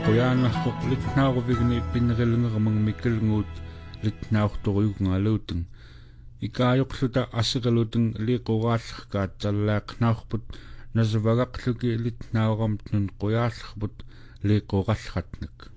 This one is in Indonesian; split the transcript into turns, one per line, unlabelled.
qoyaanarpoq litnaaruvigni pinnerilungeramang mikkelnguut litnaartoriugngaluuteng ikaajoqluta assiqaluteng liiquraallерkaat tallaaqnaarput nasavagaqluki litnaaramtnun qoyaallerput liiqurallratnak